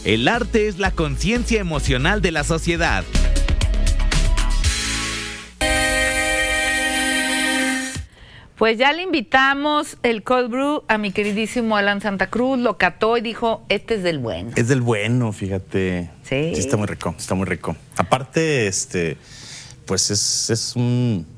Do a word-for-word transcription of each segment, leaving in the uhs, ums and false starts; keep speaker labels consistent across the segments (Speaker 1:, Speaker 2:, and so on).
Speaker 1: El arte es la conciencia emocional de la sociedad.
Speaker 2: Pues ya le invitamos el Cold Brew a mi queridísimo Alan Santa Cruz, lo cató y dijo, este es del bueno.
Speaker 3: Es del bueno, fíjate.
Speaker 2: Sí.
Speaker 3: Sí, está muy rico, está muy rico. Aparte, este, pues es, es un,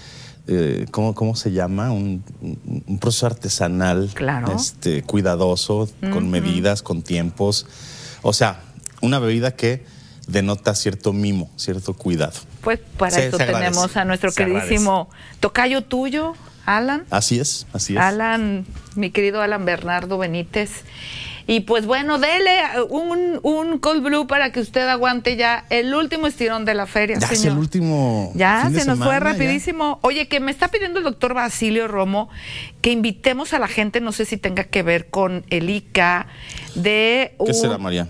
Speaker 3: eh, ¿cómo, ¿cómo se llama? Un, un, un proceso artesanal.
Speaker 2: Claro.
Speaker 3: Este, cuidadoso, uh-huh. con medidas, con tiempos. O sea, una bebida que denota cierto mimo, cierto cuidado.
Speaker 2: Pues para
Speaker 3: se,
Speaker 2: eso
Speaker 3: se
Speaker 2: tenemos a nuestro
Speaker 3: se
Speaker 2: queridísimo
Speaker 3: agradece.
Speaker 2: tocayo tuyo, Alan.
Speaker 3: Así es, así es.
Speaker 2: Alan, mi querido Alan Bernardo Benítez. Y pues bueno, dele un, un Cold Brew para que usted aguante ya el último estirón de la feria,
Speaker 3: ya
Speaker 2: señor.
Speaker 3: Es el último.
Speaker 2: Ya,
Speaker 3: fin de
Speaker 2: se nos
Speaker 3: semana,
Speaker 2: fue rapidísimo.
Speaker 3: Ya.
Speaker 2: Oye, que me está pidiendo el doctor Basilio Romo que invitemos a la gente, no sé si tenga que ver con el I C A, de
Speaker 3: ¿Qué
Speaker 2: un,
Speaker 3: será, María?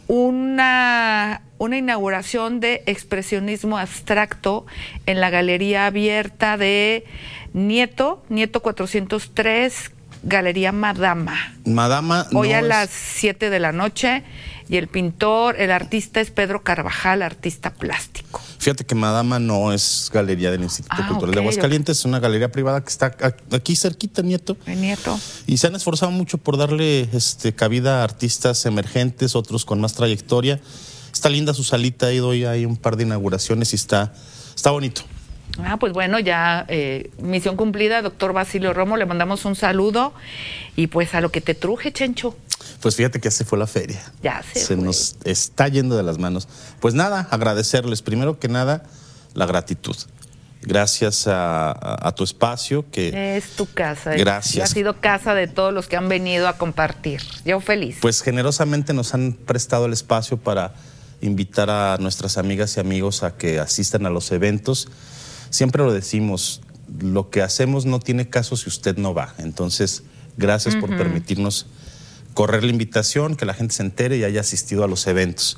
Speaker 2: una... una inauguración de expresionismo abstracto en la galería abierta de Nieto, Nieto cuatrocientos tres, Galería Madama.
Speaker 3: Madama.
Speaker 2: Hoy
Speaker 3: no
Speaker 2: a
Speaker 3: es...
Speaker 2: las siete de la noche, y el pintor, el artista es Pedro Carvajal, artista plástico.
Speaker 3: Fíjate que Madama no es galería del Instituto
Speaker 2: ah,
Speaker 3: Cultural
Speaker 2: okay,
Speaker 3: de Aguascalientes, es una galería privada que está aquí cerquita, Nieto.
Speaker 2: El Nieto.
Speaker 3: Y se han esforzado mucho por darle este, cabida a artistas emergentes, otros con más trayectoria. Está linda su salita, he ido hoy hay un par de inauguraciones y está, está bonito.
Speaker 2: Ah, pues bueno, ya eh, misión cumplida, doctor Basilio Romo, le mandamos un saludo y pues a lo que te truje, Chencho.
Speaker 3: Pues fíjate que ya se fue la feria.
Speaker 2: Ya se
Speaker 3: Se
Speaker 2: fue.
Speaker 3: nos está yendo de las manos. Pues nada, agradecerles, primero que nada, la gratitud. Gracias a, a, a tu espacio que...
Speaker 2: Es tu casa.
Speaker 3: Gracias.
Speaker 2: Y ha sido casa de todos los que han venido a compartir. Yo feliz.
Speaker 3: Pues generosamente nos han prestado el espacio para invitar a nuestras amigas y amigos a que asistan a los eventos. Siempre lo decimos, lo que hacemos no tiene caso si usted no va. Entonces, gracias uh-huh. por permitirnos correr la invitación, que la gente se entere y haya asistido a los eventos.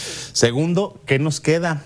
Speaker 3: Segundo, ¿qué nos queda?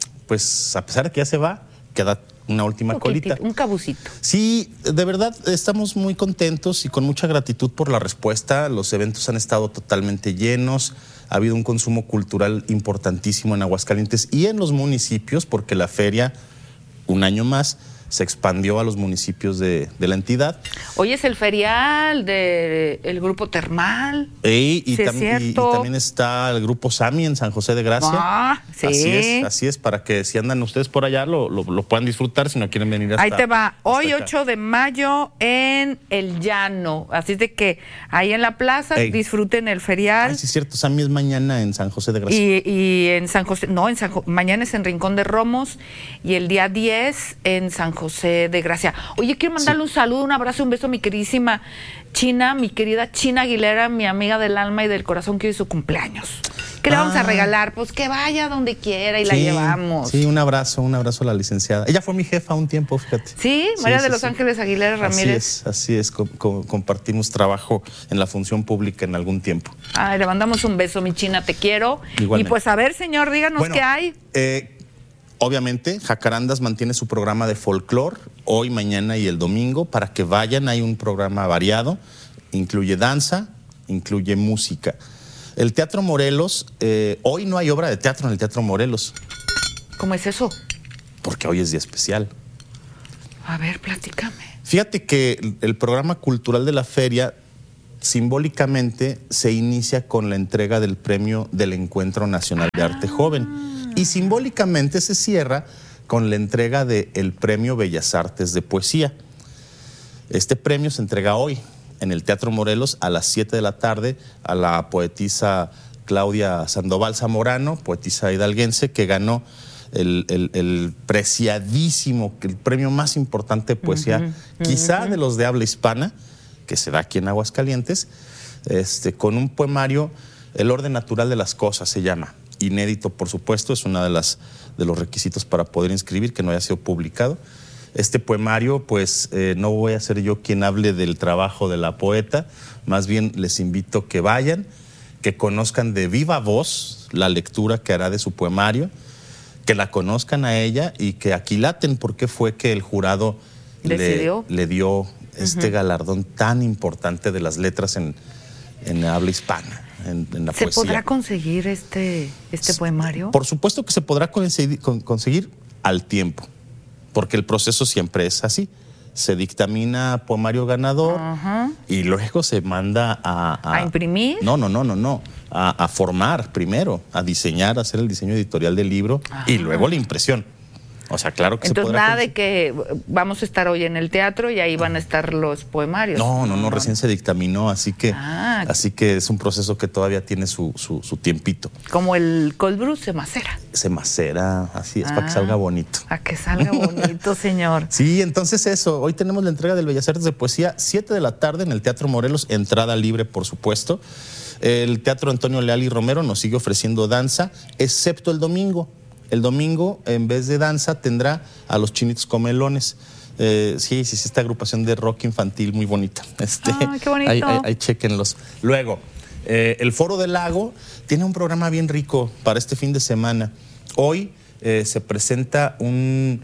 Speaker 3: Pues a pesar de que ya se va, queda una última
Speaker 2: un
Speaker 3: colita.
Speaker 2: Un cabucito.
Speaker 3: Sí, de verdad estamos muy contentos y con mucha gratitud por la respuesta. Los eventos han estado totalmente llenos. Ha habido un consumo cultural importantísimo en Aguascalientes y en los municipios, porque la feria, un año más, se expandió a los municipios de, de la entidad.
Speaker 2: Hoy es el ferial del Grupo Termal.
Speaker 3: Y, y,
Speaker 2: sí,
Speaker 3: tam y, y también está el Grupo Sami en San José de Gracia.
Speaker 2: Ah, sí.
Speaker 3: Así es, así es, para que si andan ustedes por allá lo, lo, lo puedan disfrutar si no quieren venir hasta
Speaker 2: Ahí te va, hoy
Speaker 3: acá.
Speaker 2: ocho de mayo en El Llano, así de que ahí en la plaza Ey. disfruten el ferial.
Speaker 3: Ay, sí es cierto, Sami es mañana en San José de Gracia.
Speaker 2: Y, y en San José, no, en San Jo mañana es en Rincón de Romos y el día diez en San José de Gracia. Oye, quiero mandarle sí. un saludo, un abrazo, un beso a mi queridísima China, mi querida China Aguilera, mi amiga del alma y del corazón, que hoy es su cumpleaños. ¿Qué le ah. vamos a regalar? Pues que vaya donde quiera y sí, la llevamos.
Speaker 3: Sí, un abrazo, un abrazo a la licenciada. Ella fue mi jefa un tiempo, fíjate.
Speaker 2: Sí, María sí, de sí, los sí. Ángeles Aguilera Ramírez.
Speaker 3: Así es, así es, co co compartimos trabajo en la función pública en algún tiempo.
Speaker 2: Ay, le mandamos un beso, mi China, te quiero.
Speaker 3: Igualmente.
Speaker 2: Y pues a ver, señor, díganos
Speaker 3: bueno,
Speaker 2: qué hay.
Speaker 3: Eh, Obviamente, Jacarandas mantiene su programa de folclore hoy, mañana y el domingo para que vayan. Hay un programa variado, incluye danza, incluye música. El Teatro Morelos, eh, hoy no hay obra de teatro en el Teatro Morelos.
Speaker 2: ¿Cómo es eso?
Speaker 3: Porque hoy es día especial.
Speaker 2: A ver, platícame.
Speaker 3: Fíjate que el programa cultural de la feria simbólicamente se inicia con la entrega del premio del Encuentro Nacional de Arte ah. Joven. Y simbólicamente se cierra con la entrega del Premio Bellas Artes de Poesía. Este premio se entrega hoy en el Teatro Morelos a las siete de la tarde a la poetisa Claudia Sandoval Zamorano, poetisa hidalguense, que ganó el, el, el preciadísimo, el premio más importante de poesía, uh-huh, quizá uh-huh. de los de habla hispana, que se da aquí en Aguascalientes, este, con un poemario, El orden natural de las cosas se llama. Inédito, por supuesto, es uno de, las, de los requisitos para poder inscribir, que no haya sido publicado. Este poemario, pues eh, no voy a ser yo quien hable del trabajo de la poeta, más bien les invito que vayan, que conozcan de viva voz la lectura que hará de su poemario, que la conozcan a ella y que aquilaten por qué fue que el jurado le, le dio este uh-huh. galardón tan importante de las letras en, en habla hispana. en, en la
Speaker 2: ¿Se
Speaker 3: poesía.
Speaker 2: podrá conseguir este, este poemario?
Speaker 3: Por supuesto que se podrá conseguir, conseguir al tiempo, porque el proceso siempre es así. Se dictamina poemario ganador, uh-huh, y luego se manda a...
Speaker 2: ¿A, ¿A imprimir?
Speaker 3: No, no, no, no, no. A, a formar primero, a diseñar, a hacer el diseño editorial del libro, uh-huh, y luego la impresión. O sea, claro que
Speaker 2: Entonces,
Speaker 3: se podrá...
Speaker 2: nada de que vamos a estar hoy en el teatro y ahí van a estar los poemarios.
Speaker 3: No, no, no, no, recién se dictaminó, así que, ah, así que es un proceso que todavía tiene su, su, su tiempito.
Speaker 2: Como el cold brew se macera.
Speaker 3: Se macera, así es, ah, para que salga bonito.
Speaker 2: Para que salga bonito, señor.
Speaker 3: Sí, entonces eso, hoy tenemos la entrega del Bellas Artes de Poesía, siete de la tarde en el Teatro Morelos, entrada libre, por supuesto. El Teatro Antonio Leal y Romero nos sigue ofreciendo danza, excepto el domingo. El domingo, en vez de danza, tendrá a los Chinitos Comelones. Eh, sí, sí, sí, esta agrupación de rock infantil muy bonita. Este,
Speaker 2: ah, qué bonito.
Speaker 3: Ahí, ahí, ahí chéquenlos. Luego, eh, el Foro del Lago tiene un programa bien rico para este fin de semana. Hoy eh, se presenta un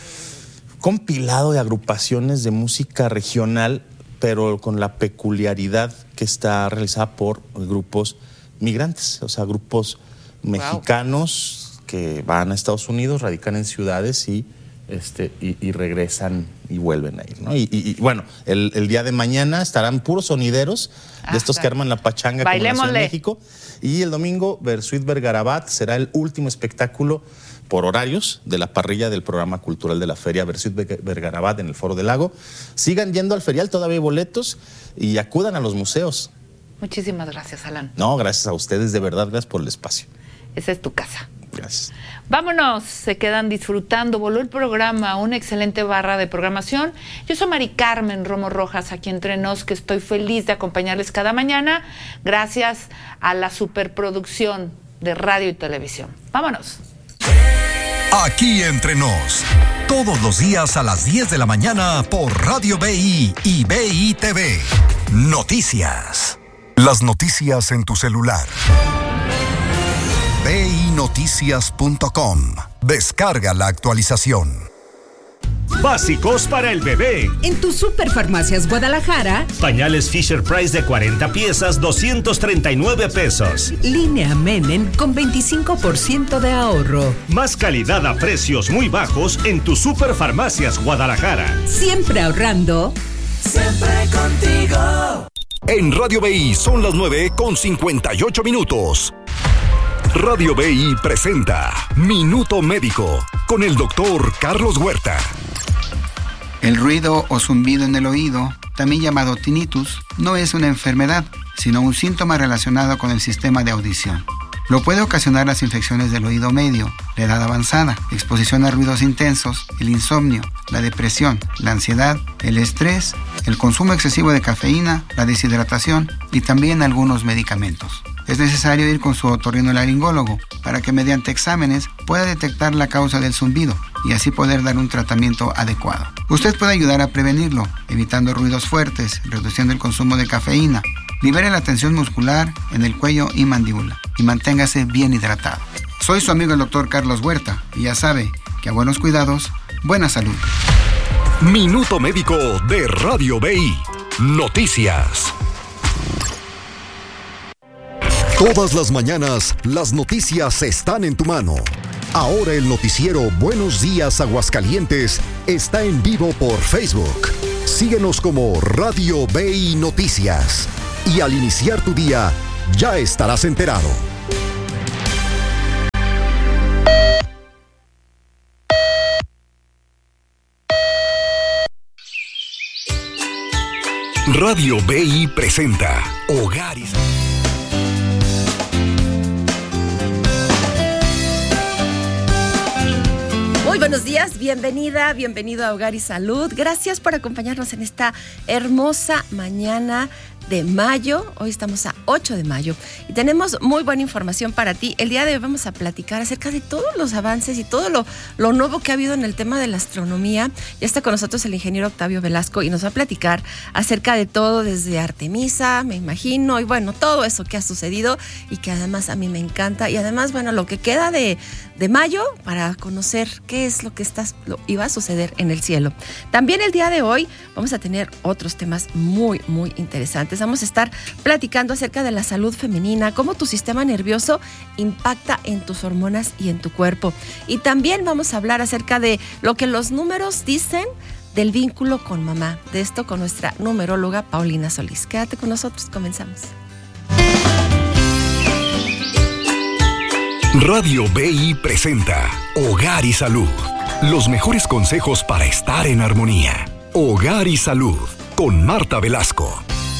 Speaker 3: compilado de agrupaciones de música regional, pero con la peculiaridad que está realizada por grupos migrantes, o sea, grupos mexicanos, wow, que van a Estados Unidos, radican en ciudades y, este, y, y regresan y vuelven a ir, ¿no? Y, y, y bueno, el, el día de mañana estarán puros sonideros, ah, de estos claro, que arman la pachanga como nació en México. Y el domingo, Versuit Vergarabat será el último espectáculo por horarios de la parrilla del programa cultural de la feria Versuit Vergarabat en el Foro del Lago. Sigan yendo al ferial, todavía hay boletos, y acudan a los museos.
Speaker 2: Muchísimas gracias, Alan.
Speaker 3: No, gracias a ustedes, de verdad, gracias por el espacio.
Speaker 2: Esa es tu casa.
Speaker 3: Gracias.
Speaker 2: Vámonos, se quedan disfrutando. Voló el programa, una excelente barra de programación. Yo soy Mari Carmen Romo Rojas, aquí entre nos, que estoy feliz de acompañarles cada mañana, gracias a la superproducción de radio y televisión. Vámonos.
Speaker 4: Aquí entre nos, todos los días a las diez de la mañana por Radio B I y B I T V. Noticias. Las noticias en tu celular. B I noticias punto com. Descarga la actualización.
Speaker 5: Básicos para el bebé.
Speaker 6: En tu Superfarmacias Guadalajara.
Speaker 5: Pañales Fisher Price de cuarenta piezas, doscientos treinta y nueve pesos.
Speaker 6: Línea Menem con veinticinco por ciento de ahorro.
Speaker 5: Más calidad a precios muy bajos en tu Superfarmacias Guadalajara.
Speaker 6: Siempre ahorrando.
Speaker 7: Siempre contigo.
Speaker 4: En Radio B I son las nueve con cincuenta y ocho minutos. Radio B I presenta Minuto Médico con el doctor Carlos Huerta.
Speaker 8: El ruido o zumbido en el oído, también llamado tinnitus, no es una enfermedad, sino un síntoma relacionado con el sistema de audición. Lo puede ocasionar las infecciones del oído medio, la edad avanzada, exposición a ruidos intensos, el insomnio, la depresión, la ansiedad, el estrés, el consumo excesivo de cafeína, la deshidratación y también algunos medicamentos. Es necesario ir con su otorrinolaringólogo para que mediante exámenes pueda detectar la causa del zumbido y así poder dar un tratamiento adecuado. Usted puede ayudar a prevenirlo, evitando ruidos fuertes, reduciendo el consumo de cafeína, libere la tensión muscular en el cuello y mandíbula y manténgase bien hidratado. Soy su amigo el doctor Carlos Huerta y ya sabe que a buenos cuidados, buena salud.
Speaker 4: Minuto Médico de Radio B I. Noticias. Todas las mañanas, las noticias están en tu mano. Ahora el noticiero Buenos Días Aguascalientes está en vivo por Facebook. Síguenos como Radio B I Noticias. Y al iniciar tu día, ya estarás enterado. Radio B I presenta Hogar y Salud.
Speaker 9: Muy buenos días, bienvenida, bienvenido a Hogar y Salud. Gracias por acompañarnos en esta hermosa mañana de mayo. Hoy estamos a ocho de mayo y tenemos muy buena información para ti. El día de hoy vamos a platicar acerca de todos los avances y todo lo, lo nuevo que ha habido en el tema de la astronomía. Ya está con nosotros el ingeniero Octavio Velasco y nos va a platicar acerca de todo desde Artemisa, me imagino, y bueno, todo eso que ha sucedido y que además a mí me encanta. Y además, bueno, lo que queda de, de mayo para conocer qué es lo que está, lo, iba a suceder en el cielo. También el día de hoy vamos a tener otros temas muy, muy interesantes. importantes. Vamos a estar platicando acerca de la salud femenina, cómo tu sistema nervioso impacta en tus hormonas y en tu cuerpo. Y también vamos a hablar acerca de lo que los números dicen del vínculo con mamá. De esto con nuestra numeróloga Paulina Solís. Quédate con nosotros, comenzamos.
Speaker 4: Radio B I presenta Hogar y Salud. Los mejores consejos para estar en armonía. Hogar y Salud con Marta Velasco.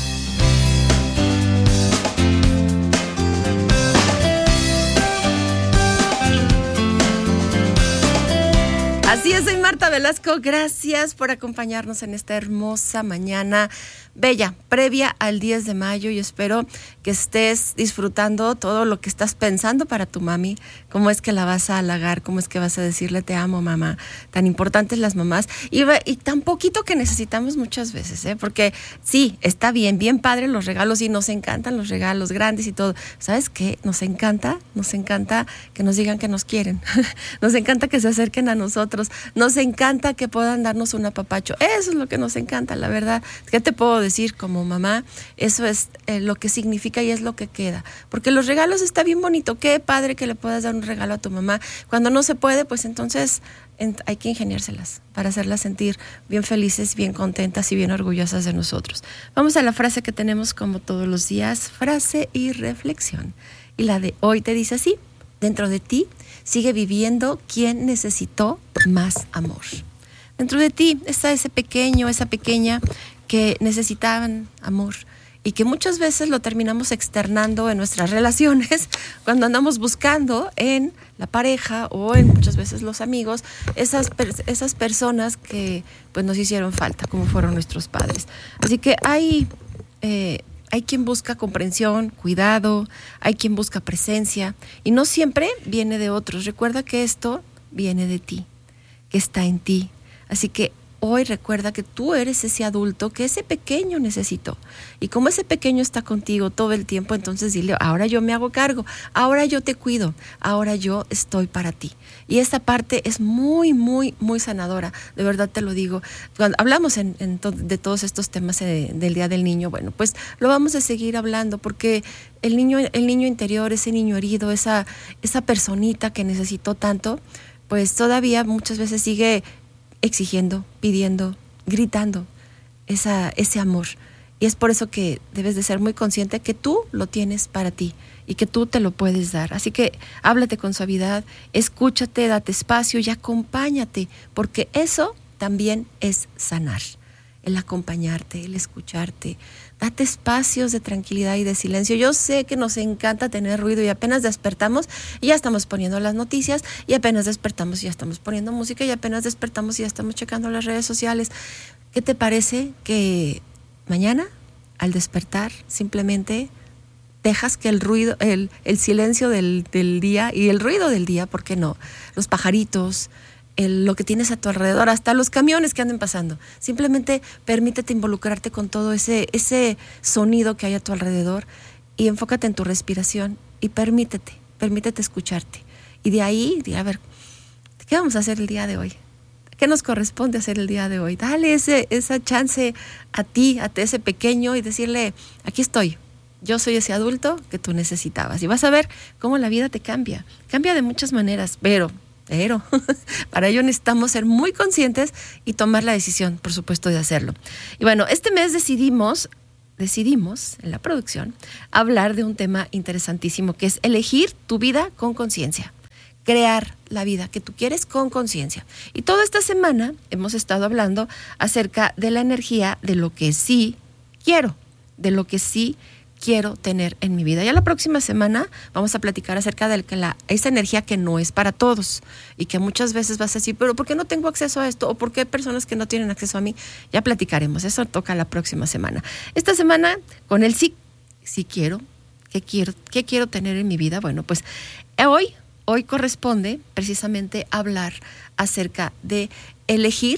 Speaker 9: Así es, soy Marta Velasco. Gracias por acompañarnos en esta hermosa mañana bella, previa al diez de mayo, y espero que estés disfrutando todo lo que estás pensando para tu mami, cómo es que la vas a halagar, cómo es que vas a decirle te amo, mamá. Tan importantes las mamás y, y tan poquito que necesitamos muchas veces, ¿eh? Porque sí, está bien, bien padre los regalos y nos encantan los regalos grandes y todo. ¿Sabes qué? Nos encanta, nos encanta que nos digan que nos quieren. Nos encanta que se acerquen a nosotros. Nos encanta que puedan darnos un apapacho. Eso es lo que nos encanta, la verdad. ¿Qué te puedo decir como mamá? Eso es eh, lo que significa y es lo que queda. Porque los regalos está bien bonito. Qué padre que le puedas dar un regalo a tu mamá. Cuando no se puede, pues entonces en, hay que ingeniárselas para hacerlas sentir bien felices, bien contentas y bien orgullosas de nosotros. Vamos a la frase que tenemos como todos los días, frase y reflexión. Y la de hoy te dice así: dentro de ti sigue viviendo quien necesitó más amor. Dentro de ti está ese pequeño, esa pequeña que necesitaban amor y que muchas veces lo terminamos externando en nuestras relaciones cuando andamos buscando en la pareja o en muchas veces los amigos esas, esas personas que pues nos hicieron falta, como fueron nuestros padres. Así que hay, eh, hay quien busca comprensión, cuidado, hay quien busca presencia y no siempre viene de otros. Recuerda que esto viene de ti, que está en ti. Así que hoy recuerda que tú eres ese adulto que ese pequeño necesitó. Y como ese pequeño está contigo todo el tiempo, entonces dile, ahora yo me hago cargo, ahora yo te cuido, ahora yo estoy para ti. Y esta parte es muy, muy, muy sanadora. De verdad te lo digo. Cuando hablamos en, en to- de todos estos temas de, del Día del Niño, bueno, pues lo vamos a seguir hablando porque el niño, el niño interior, ese niño herido, esa, esa personita que necesitó tanto, pues todavía muchas veces sigue exigiendo, pidiendo, gritando esa, ese amor. Y es por eso que debes de ser muy consciente que tú lo tienes para ti y que tú te lo puedes dar. Así que háblate con suavidad, escúchate, date espacio y acompáñate, porque eso también es sanar. El acompañarte, el escucharte. Date espacios de tranquilidad y de silencio. Yo sé que nos encanta tener ruido y apenas despertamos y ya estamos poniendo las noticias y apenas despertamos y ya estamos poniendo música y apenas despertamos y ya estamos checando las redes sociales. ¿Qué te parece que mañana, al despertar, simplemente dejas que el ruido, el, el silencio del, del día y el ruido del día, ¿por qué no? Los pajaritos, El, lo que tienes a tu alrededor, hasta los camiones que anden pasando. Simplemente permítete involucrarte con todo ese, ese sonido que hay a tu alrededor y enfócate en tu respiración y permítete, permítete escucharte. Y de ahí, de, a ver, ¿qué vamos a hacer el día de hoy? ¿Qué nos corresponde hacer el día de hoy? Dale ese, esa chance a ti, a ese pequeño y decirle, aquí estoy. Yo soy ese adulto que tú necesitabas. Y vas a ver cómo la vida te cambia. Cambia de muchas maneras, pero... Pero para ello necesitamos ser muy conscientes y tomar la decisión, por supuesto, de hacerlo. Y bueno, este mes decidimos, decidimos en la producción hablar de un tema interesantísimo que es elegir tu vida con conciencia. Crear la vida que tú quieres con conciencia. Y toda esta semana hemos estado hablando acerca de la energía de lo que sí quiero, de lo que sí quiero tener en mi vida. Ya la próxima semana vamos a platicar acerca de que la, esa energía que no es para todos y que muchas veces vas a decir, pero ¿por qué no tengo acceso a esto? ¿O por qué hay personas que no tienen acceso a mí? Ya platicaremos, eso toca la próxima semana. Esta semana, con el sí, sí quiero, ¿qué quiero, qué quiero tener en mi vida? Bueno, pues hoy, hoy corresponde precisamente hablar acerca de elegir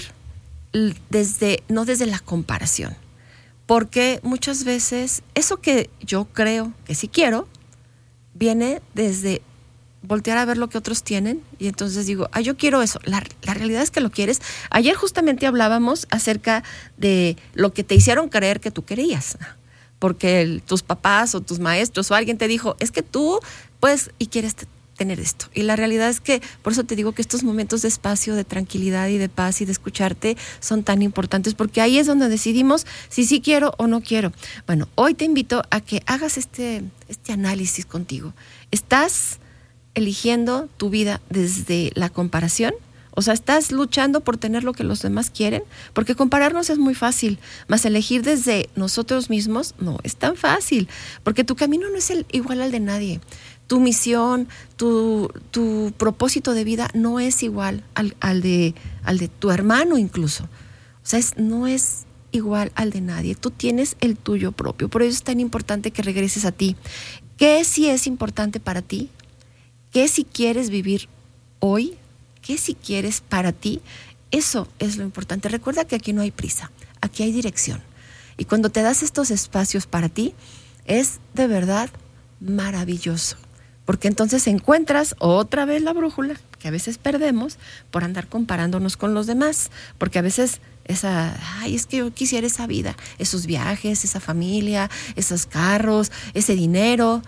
Speaker 9: desde, no desde la comparación. Porque muchas veces eso que yo creo que sí quiero viene desde voltear a ver lo que otros tienen y entonces digo, ah, yo quiero eso. La, la realidad es que lo quieres. Ayer justamente hablábamos acerca de lo que te hicieron creer que tú querías. porque el, tus papás o tus maestros o alguien te dijo, es que tú puedes y quieres t- tener esto. Y la realidad es que, por eso te digo que estos momentos de espacio, de tranquilidad y de paz y de escucharte son tan importantes, porque ahí es donde decidimos si sí quiero o no quiero. Bueno, hoy te invito a que hagas este, este análisis contigo. ¿Estás eligiendo tu vida desde la comparación? O sea, ¿estás luchando por tener lo que los demás quieren? Porque compararnos es muy fácil, mas elegir desde nosotros mismos no es tan fácil, porque tu camino no es el, igual al de nadie. Tu misión, tu, tu propósito de vida no es igual al, al, de, al de tu hermano incluso. O sea, es, no es igual al de nadie. Tú tienes el tuyo propio. Por eso es tan importante que regreses a ti. ¿Qué sí es importante para ti? ¿Qué si quieres vivir hoy? ¿Qué si quieres para ti? Eso es lo importante. Recuerda que aquí no hay prisa, aquí hay dirección. Y cuando te das estos espacios para ti, es de verdad maravilloso. Porque entonces encuentras otra vez la brújula, que a veces perdemos por andar comparándonos con los demás. Porque a veces esa, ay, es que yo quisiera esa vida, esos viajes, esa familia, esos carros, ese dinero.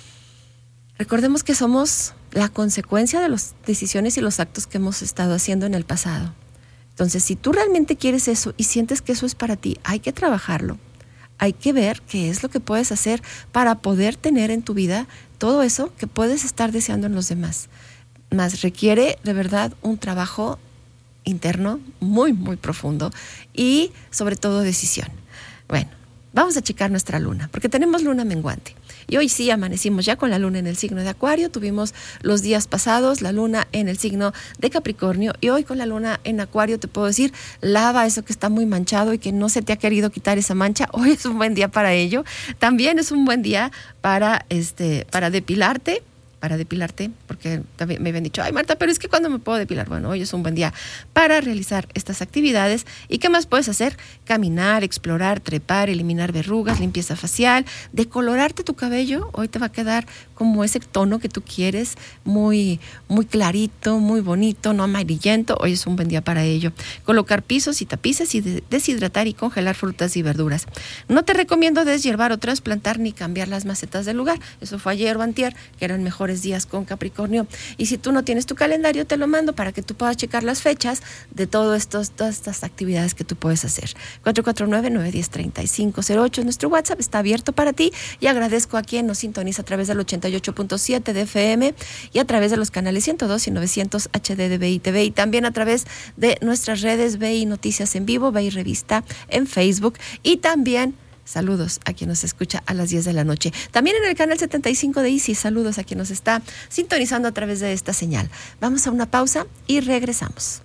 Speaker 9: Recordemos que somos la consecuencia de las decisiones y los actos que hemos estado haciendo en el pasado. Entonces, si tú realmente quieres eso y sientes que eso es para ti, hay que trabajarlo. Hay que ver qué es lo que puedes hacer para poder tener en tu vida todo eso que puedes estar deseando en los demás. Más requiere de verdad un trabajo interno muy, muy profundo y sobre todo decisión. Bueno, vamos a checar nuestra luna, porque tenemos luna menguante. Y hoy sí amanecimos ya con la luna en el signo de Acuario. Tuvimos los días pasados la luna en el signo de Capricornio. Y hoy con la luna en Acuario te puedo decir, lava eso que está muy manchado y que no se te ha querido quitar esa mancha. Hoy es un buen día para ello. También es un buen día para, este, para depilarte. Para depilarte, porque también me habían dicho, ay Marta, pero es que ¿cuándo me puedo depilar? Bueno, hoy es un buen día para realizar estas actividades. ¿Y qué más puedes hacer? Caminar, explorar, trepar, eliminar verrugas, limpieza facial, decolorarte tu cabello. Hoy te va a quedar como ese tono que tú quieres, muy, muy clarito, muy bonito, no amarillento. Hoy es un buen día para ello. Colocar pisos y tapices y de- deshidratar y congelar frutas y verduras. No te recomiendo deshiervar o trasplantar ni cambiar las macetas del lugar. Eso fue ayer o antier, que eran mejores días con Capricornio. Y si tú no tienes tu calendario, te lo mando para que tú puedas checar las fechas de todo estos, todas estas actividades que tú puedes hacer. cuatro cuatro nueve, nueve uno cero, tres cinco cero ocho, nuestro WhatsApp está abierto para ti, y agradezco a quien nos sintoniza a través del ochenta y ocho punto siete de F M y a través de los canales ciento dos y novecientos H D de B I T V, y también a través de nuestras redes B I Noticias en Vivo, B I Revista en Facebook, y también saludos a quien nos escucha a las diez de la noche. También en el canal setenta y cinco de Easy, saludos a quien nos está sintonizando a través de esta señal. Vamos a una pausa y regresamos.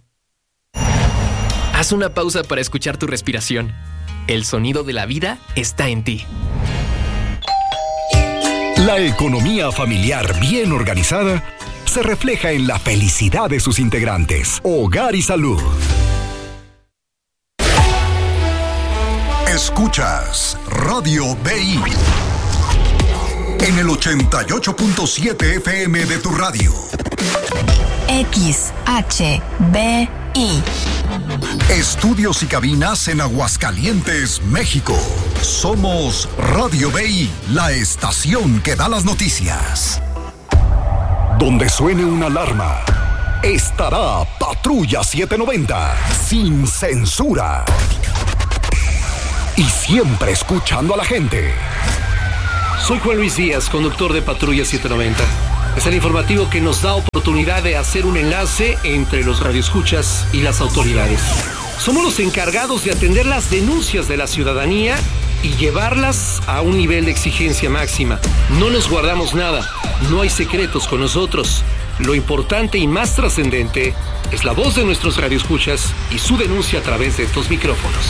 Speaker 10: Haz una pausa para escuchar tu respiración. El sonido de la vida está en ti.
Speaker 4: La economía familiar bien organizada se refleja en la felicidad de sus integrantes. Hogar y Salud. Escuchas Radio B I en el ochenta y ocho punto siete F M de tu radio.
Speaker 11: X H B I.
Speaker 4: Estudios y cabinas en Aguascalientes, México. Somos Radio B I, la estación que da las noticias. Donde suene una alarma, estará Patrulla setecientos noventa, sin censura. Y siempre escuchando a la gente.
Speaker 12: Soy Juan Luis Díaz, conductor de Patrulla setecientos noventa. Es el informativo que nos da oportunidad de hacer un enlace entre los radioescuchas y las autoridades. Somos los encargados de atender las denuncias de la ciudadanía y llevarlas a un nivel de exigencia máxima. No nos guardamos nada, no hay secretos con nosotros. Lo importante y más trascendente es la voz de nuestros radioescuchas y su denuncia a través de estos micrófonos.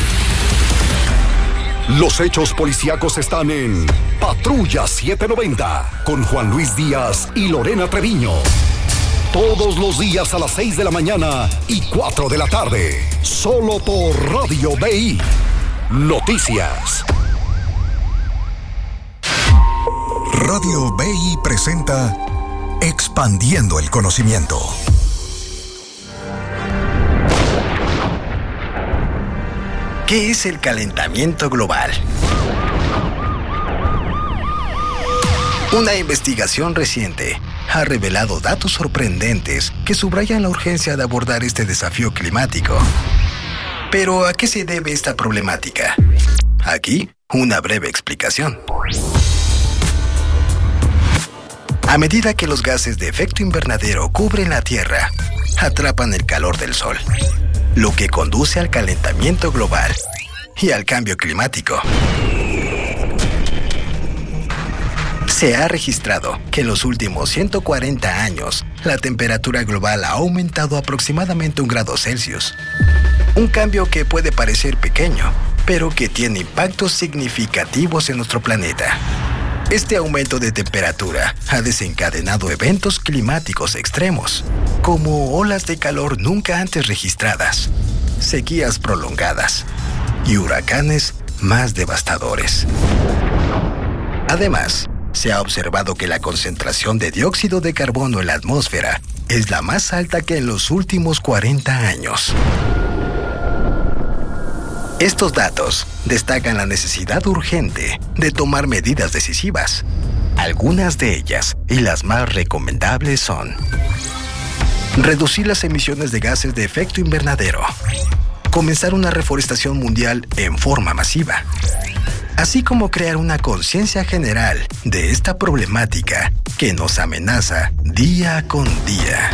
Speaker 4: Los hechos policíacos están en Patrulla setecientos noventa con Juan Luis Díaz y Lorena Treviño. Todos los días a las seis de la mañana y cuatro de la tarde. Solo por Radio B I. Noticias. Radio B I presenta Expandiendo el Conocimiento.
Speaker 13: ¿Qué es el calentamiento global? Una investigación reciente ha revelado datos sorprendentes que subrayan la urgencia de abordar este desafío climático. Pero, ¿a qué se debe esta problemática? Aquí, una breve explicación. A medida que los gases de efecto invernadero cubren la Tierra, atrapan el calor del Sol, lo que conduce al calentamiento global y al cambio climático. Se ha registrado que en los últimos ciento cuarenta años, la temperatura global ha aumentado aproximadamente un grado Celsius. Un cambio que puede parecer pequeño, pero que tiene impactos significativos en nuestro planeta. Este aumento de temperatura ha desencadenado eventos climáticos extremos, como olas de calor nunca antes registradas, sequías prolongadas y huracanes más devastadores. Además, se ha observado que la concentración de dióxido de carbono en la atmósfera es la más alta que en los últimos cuarenta años. Estos datos destacan la necesidad urgente de tomar medidas decisivas. Algunas de ellas, y las más recomendables, son: reducir las emisiones de gases de efecto invernadero, comenzar una reforestación mundial en forma masiva, así como crear una conciencia general de esta problemática que nos amenaza día con día.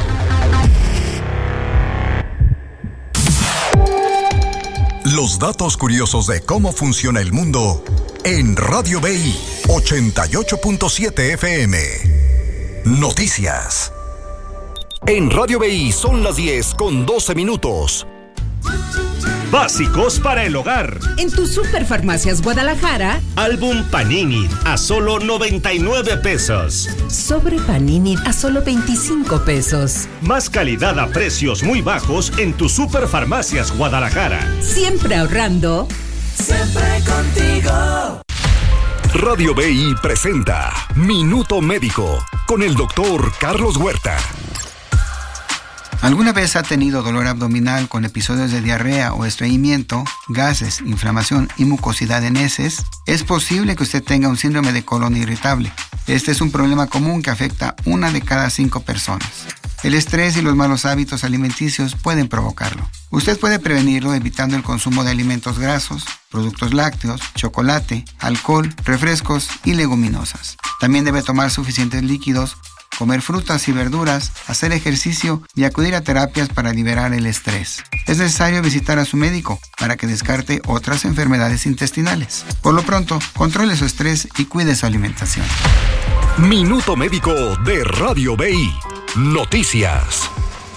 Speaker 4: Los datos curiosos de cómo funciona el mundo en Radio B I ochenta y ocho punto siete F M. Noticias.
Speaker 14: En Radio B I son las diez con doce minutos.
Speaker 5: Básicos para el hogar.
Speaker 6: En tu Superfarmacias Guadalajara,
Speaker 5: Álbum Panini a solo noventa y nueve pesos.
Speaker 6: Sobre Panini a solo veinticinco pesos.
Speaker 5: Más calidad a precios muy bajos en tu Superfarmacias Guadalajara.
Speaker 6: Siempre ahorrando.
Speaker 7: Siempre contigo.
Speaker 14: Radio B I presenta Minuto Médico con el doctor Carlos Huerta.
Speaker 8: ¿Alguna vez ha tenido dolor abdominal con episodios de diarrea o estreñimiento, gases, inflamación y mucosidad en heces? Es posible que usted tenga un síndrome de colon irritable. Este es un problema común que afecta a una de cada cinco personas. El estrés y los malos hábitos alimenticios pueden provocarlo. Usted puede prevenirlo evitando el consumo de alimentos grasos, productos lácteos, chocolate, alcohol, refrescos y leguminosas. También debe tomar suficientes líquidos, comer frutas y verduras, hacer ejercicio y acudir a terapias para liberar el estrés. Es necesario visitar a su médico para que descarte otras enfermedades intestinales. Por lo pronto, controle su estrés y cuide su alimentación.
Speaker 14: Minuto Médico de Radio B I. Noticias.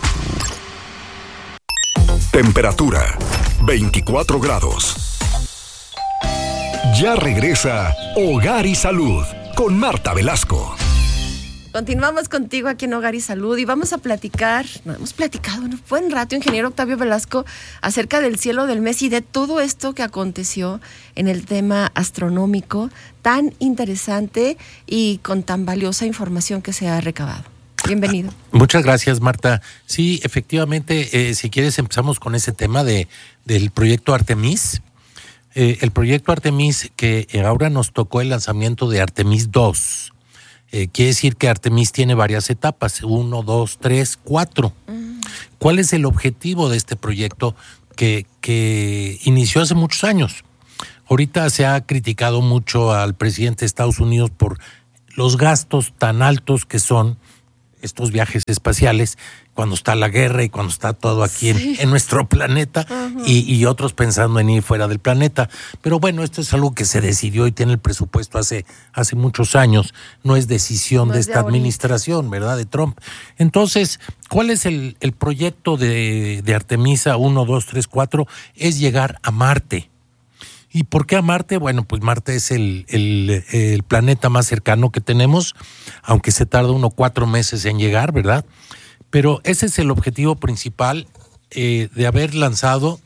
Speaker 14: Temperatura veinticuatro grados. Ya regresa Hogar y Salud con Marta Velasco.
Speaker 9: Continuamos contigo aquí en Hogar y Salud y vamos a platicar, no hemos platicado un buen rato, ingeniero Octavio Velasco, acerca del cielo del mes y de todo esto que aconteció en el tema astronómico, tan interesante y con tan valiosa información que se ha recabado. Bienvenido.
Speaker 15: Muchas gracias, Marta. Sí, efectivamente, eh, si quieres empezamos con ese tema de del proyecto Artemis. Eh, el proyecto Artemis, que ahora nos tocó el lanzamiento de Artemis dos. Eh, quiere decir que Artemis tiene varias etapas, uno, dos, tres, cuatro. Mm. ¿Cuál es el objetivo de este proyecto que, que inició hace muchos años? Ahorita se ha criticado mucho al presidente de Estados Unidos por los gastos tan altos que son estos viajes espaciales cuando está la guerra y cuando está todo aquí sí. en, en nuestro planeta uh-huh. y, y otros pensando en ir fuera del planeta. Pero bueno, esto es algo que se decidió y tiene el presupuesto hace, hace muchos años. No es decisión no de es esta de administración, ¿verdad? De Trump. Entonces, ¿cuál es el, el proyecto de, de Artemisa uno, dos, tres, cuatro? Es llegar a Marte. ¿Y por qué a Marte? Bueno, pues Marte es el, el, el planeta más cercano que tenemos, aunque se tarda uno cuatro meses en llegar, ¿verdad? Pero ese es el objetivo principal eh, de haber lanzado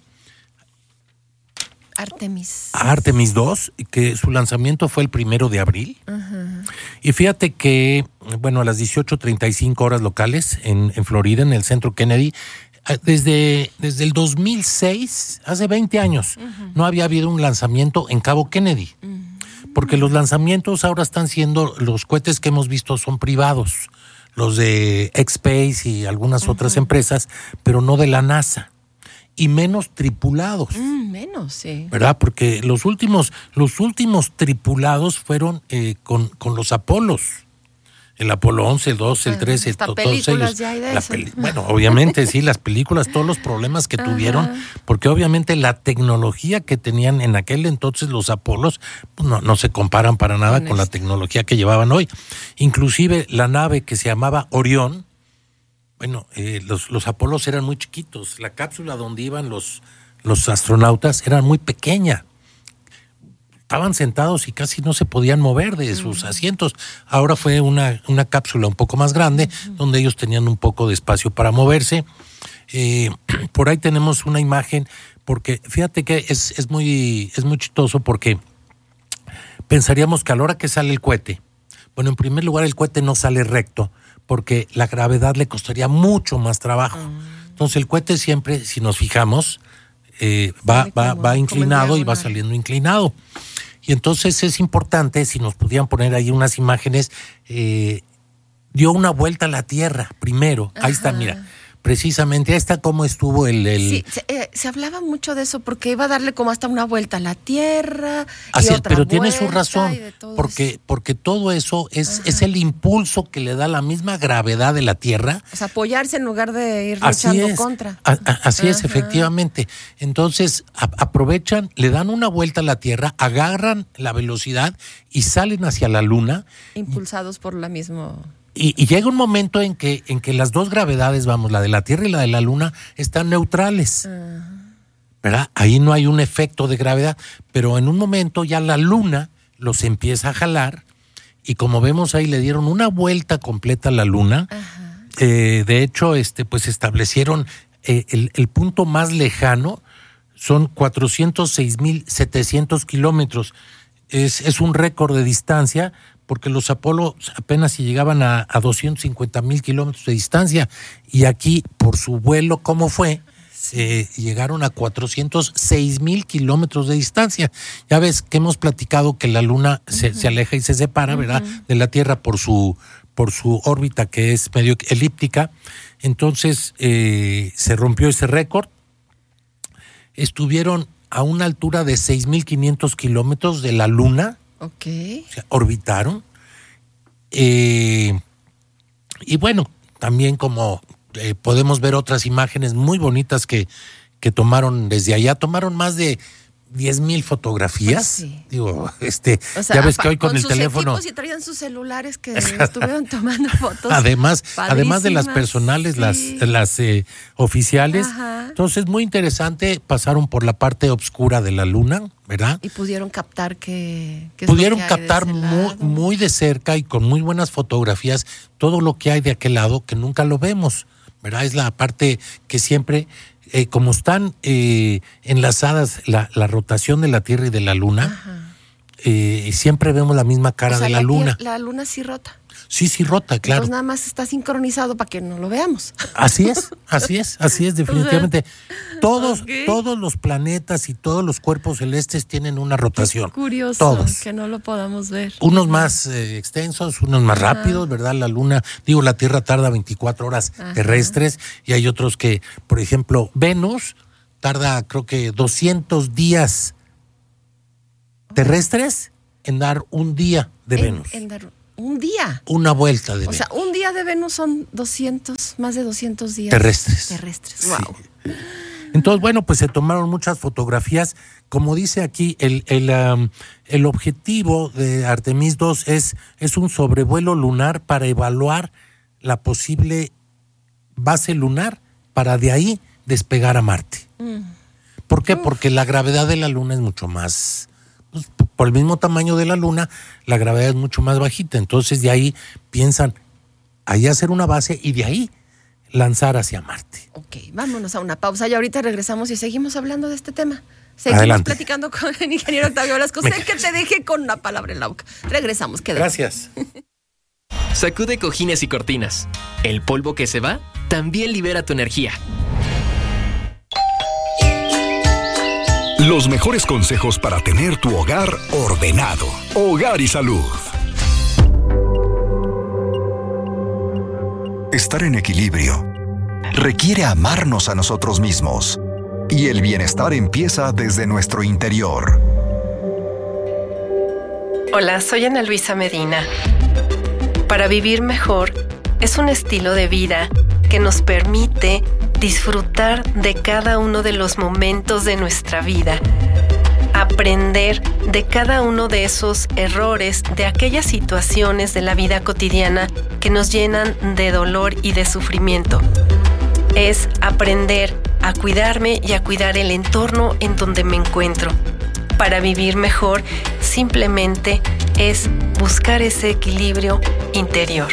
Speaker 9: Artemis.
Speaker 15: A Artemis dos, que su lanzamiento fue el primero de abril. Uh-huh. Y fíjate que, bueno, a las dieciocho treinta y cinco horas locales en, en Florida, en el centro Kennedy, desde, desde el dos mil seis, hace veinte años, uh-huh. no había habido un lanzamiento en Cabo Kennedy. Uh-huh. Porque los lanzamientos ahora están siendo, los cohetes que hemos visto son privados, los de X-Space y algunas uh-huh. otras empresas, pero no de la NASA. Y menos tripulados.
Speaker 9: Mm, menos, sí.
Speaker 15: ¿Verdad? Porque los últimos, los últimos tripulados fueron eh, con, con los Apolos. El Apolo once, el doce, el trece,
Speaker 9: Hasta
Speaker 15: todos
Speaker 9: películas
Speaker 15: ellos.
Speaker 9: ya hay de
Speaker 15: La
Speaker 9: eso.
Speaker 15: peli- bueno, obviamente sí, las películas, todos los problemas que
Speaker 9: Ajá.
Speaker 15: tuvieron, porque obviamente la tecnología que tenían en aquel entonces los Apolos pues no, no se comparan para nada con, con la tecnología que llevaban hoy. Inclusive la nave que se llamaba Orión, bueno, eh, los, los Apolos eran muy chiquitos, la cápsula donde iban los, los astronautas era muy pequeña. Estaban sentados y casi no se podían mover de sus asientos. Ahora fue una, una cápsula un poco más grande, uh-huh. donde ellos tenían un poco de espacio para moverse. Eh, por ahí tenemos una imagen, porque fíjate que es, es, muy, es muy chistoso, porque pensaríamos que a la hora que sale el cohete, bueno, en primer lugar el cohete no sale recto, porque la gravedad le costaría mucho más trabajo. Uh-huh. Entonces el cohete siempre, si nos fijamos, eh, va, va, va inclinado y va saliendo inclinado. Y entonces es importante, si nos pudieran poner ahí unas imágenes, eh, dio una vuelta a la Tierra primero. Ajá. Ahí está, mira, precisamente, ahí está cómo estuvo el... el...
Speaker 9: Sí, se, eh, se hablaba mucho de eso, porque iba a darle como hasta una vuelta a la Tierra.
Speaker 15: Así
Speaker 9: y
Speaker 15: es,
Speaker 9: otra
Speaker 15: pero tiene su razón,
Speaker 9: todo
Speaker 15: porque,
Speaker 9: eso.
Speaker 15: porque todo eso es, es el impulso que le da la misma gravedad de la Tierra.
Speaker 9: O sea, apoyarse en lugar de ir
Speaker 15: Así
Speaker 9: luchando
Speaker 15: es,
Speaker 9: contra.
Speaker 15: A, a, así
Speaker 9: Ajá.
Speaker 15: es, efectivamente. Entonces, a, aprovechan, le dan una vuelta a la Tierra, agarran la velocidad y salen hacia la Luna.
Speaker 9: Impulsados por la misma...
Speaker 15: Y, y llega un momento en que, en que las dos gravedades, vamos, la de la Tierra y la de la Luna, están neutrales. Uh-huh. ¿Verdad? Ahí no hay un efecto de gravedad, pero en un momento ya la Luna los empieza a jalar y como vemos ahí le dieron una vuelta completa a la Luna. Uh-huh. Eh, de hecho, este, pues establecieron eh, el, el punto más lejano, son cuatrocientos seis mil setecientos kilómetros. Es, es un récord de distancia, porque los Apolo apenas si llegaban a, a doscientos cincuenta mil kilómetros de distancia, y aquí, por su vuelo, ¿cómo fue? Sí. Eh, llegaron a cuatrocientos seis mil kilómetros de distancia. Ya ves que hemos platicado que la Luna uh-huh. se, se aleja y se separa, uh-huh. ¿verdad?, de la Tierra por su, por su órbita, que es medio elíptica. Entonces, eh, se rompió ese récord. Estuvieron a una altura de seis mil quinientos kilómetros de la Luna.
Speaker 9: Ok.
Speaker 15: O sea, orbitaron. Eh, y bueno, también como eh, podemos ver otras imágenes muy bonitas que, que tomaron desde allá. Tomaron más de diez mil fotografías. Pues sí. Digo, este,
Speaker 9: o sea,
Speaker 15: ya ves que hoy con,
Speaker 9: con
Speaker 15: el
Speaker 9: sus
Speaker 15: teléfono.
Speaker 9: Equipos y traían sus celulares que estuvieron tomando fotos.
Speaker 15: Además, además de las personales, sí. las, las eh, oficiales.
Speaker 9: Ajá.
Speaker 15: Entonces, muy interesante. Pasaron por la parte oscura de la Luna, ¿verdad?
Speaker 9: Y pudieron captar que, que
Speaker 15: pudieron
Speaker 9: es lo que
Speaker 15: captar muy, muy de cerca y con muy buenas fotografías todo lo que hay de aquel lado que nunca lo vemos, ¿verdad? Es la parte que siempre, eh, como están eh, enlazadas la, la rotación de la Tierra y de la Luna, eh, siempre vemos la misma cara, o sea, de la, la Luna.
Speaker 9: Tierra, la Luna sí rota.
Speaker 15: Sí, sí rota, claro.
Speaker 9: Entonces nada más está sincronizado para que no lo veamos.
Speaker 15: Así es, así es, así es, definitivamente. Todos, okay. todos los planetas y todos los cuerpos celestes tienen una rotación.
Speaker 9: Qué curioso
Speaker 15: todos.
Speaker 9: Que no lo podamos ver.
Speaker 15: Unos más eh, extensos, unos más Ajá. rápidos, ¿verdad? La Luna, digo, la Tierra tarda veinticuatro horas Ajá. terrestres y hay otros que, por ejemplo, Venus tarda creo que doscientos días terrestres en dar un día de
Speaker 9: en,
Speaker 15: Venus.
Speaker 9: En dar un día.
Speaker 15: Una vuelta de
Speaker 9: o
Speaker 15: Venus.
Speaker 9: O sea, un día de Venus son doscientos, más de doscientos días.
Speaker 15: Terrestres.
Speaker 9: Terrestres, wow.
Speaker 15: Sí. Entonces, bueno, pues se tomaron muchas fotografías. Como dice aquí, el, el, um, el objetivo de Artemis dos es, es un sobrevuelo lunar para evaluar la posible base lunar para de ahí despegar a Marte. Mm. ¿Por qué? Uf. Porque la gravedad de la Luna es mucho más... Pues, por el mismo tamaño de la Luna, la gravedad es mucho más bajita. Entonces, de ahí piensan ahí hacer una base y de ahí lanzar hacia Marte.
Speaker 9: Ok, vámonos a una pausa y ahorita regresamos y seguimos hablando de este tema. Seguimos
Speaker 15: Adelante.
Speaker 9: platicando con el ingeniero Octavio Velasco. Sé que te dejé con una palabra en la boca. Regresamos, quédate.
Speaker 15: Gracias.
Speaker 10: Sacude cojines y cortinas. El polvo que se va también libera tu energía.
Speaker 14: Los mejores consejos para tener tu hogar ordenado. Hogar y Salud. Estar en equilibrio requiere amarnos a nosotros mismos. Y el bienestar empieza desde nuestro interior.
Speaker 16: Hola, soy Ana Luisa Medina. Para vivir mejor es un estilo de vida que nos permite disfrutar de cada uno de los momentos de nuestra vida, aprender de cada uno de esos errores, de aquellas situaciones de la vida cotidiana que nos llenan de dolor y de sufrimiento. Es aprender a cuidarme y a cuidar el entorno en donde me encuentro. Para vivir mejor, simplemente es buscar ese equilibrio interior.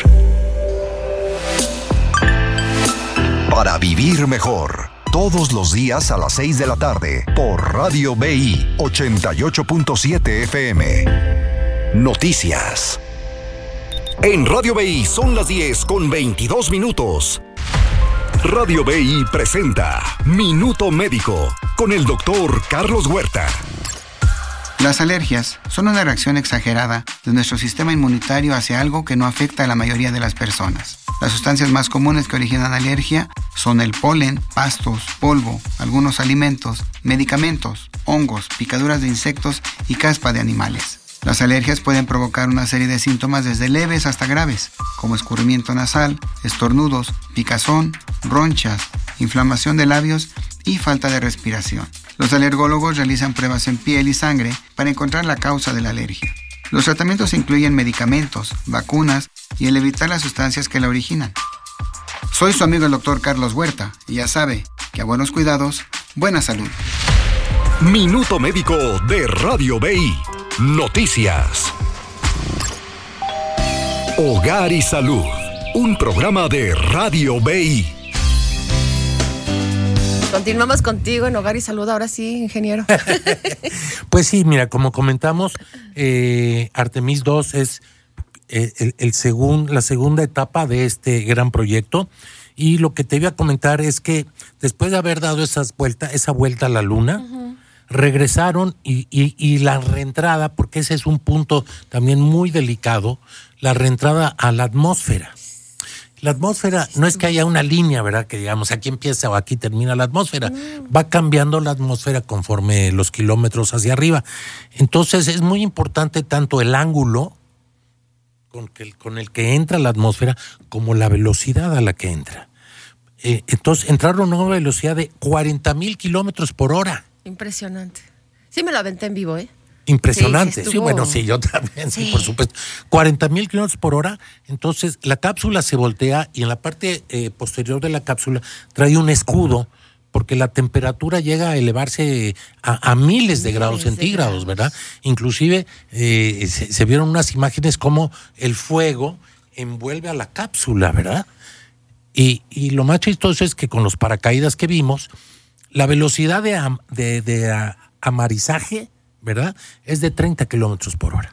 Speaker 14: Para vivir mejor, todos los días a las seis de la tarde, por Radio B I ochenta y ocho punto siete F M. Noticias. En Radio B I son las diez con veintidós minutos. Radio B I presenta Minuto Médico con el doctor Carlos Huerta.
Speaker 8: Las alergias son una reacción exagerada de nuestro sistema inmunitario hacia algo que no afecta a la mayoría de las personas. Las sustancias más comunes que originan alergia son el polen, pastos, polvo, algunos alimentos, medicamentos, hongos, picaduras de insectos y caspa de animales. Las alergias pueden provocar una serie de síntomas desde leves hasta graves, como escurrimiento nasal, estornudos, picazón, ronchas, inflamación de labios y falta de respiración. Los alergólogos realizan pruebas en piel y sangre para encontrar la causa de la alergia. Los tratamientos incluyen medicamentos, vacunas y el evitar las sustancias que la originan. Soy su amigo el doctor Carlos Huerta y ya sabe que a buenos cuidados, buena salud.
Speaker 14: Minuto Médico de Radio B I. Noticias. Hogar y Salud, un programa de Radio B I.
Speaker 9: Continuamos contigo en Hogar y Salud, ahora sí, ingeniero.
Speaker 15: Pues sí, mira, como comentamos, eh, Artemis dos es eh, el, el segun, la segunda etapa de este gran proyecto. Y lo que te iba a comentar es que después de haber dado esas vuelta, esa vuelta a la luna, uh-huh. regresaron y, y, y la reentrada, porque ese es un punto también muy delicado, la reentrada a la atmósfera. La atmósfera no es que haya una línea, ¿verdad? Que digamos aquí empieza o aquí termina la atmósfera. Va cambiando la atmósfera conforme los kilómetros hacia arriba. Entonces es muy importante tanto el ángulo con, que, con el que entra la atmósfera como la velocidad a la que entra. Eh, entonces entraron a una velocidad de cuarenta mil kilómetros por hora.
Speaker 9: Impresionante. Sí me lo aventé en vivo, ¿eh?
Speaker 15: Impresionante, sí, sí, bueno, sí, yo también, sí, sí por supuesto. cuarenta mil kilómetros por hora, entonces la cápsula se voltea y en la parte eh, posterior de la cápsula trae un escudo porque la temperatura llega a elevarse a, a miles de grados centígrados, ¿verdad? Inclusive eh, se, se vieron unas imágenes como el fuego envuelve a la cápsula, ¿verdad? Y, y lo más chistoso es que con los paracaídas que vimos, la velocidad de, de, de amarizaje, ¿verdad? Es de treinta kilómetros por hora.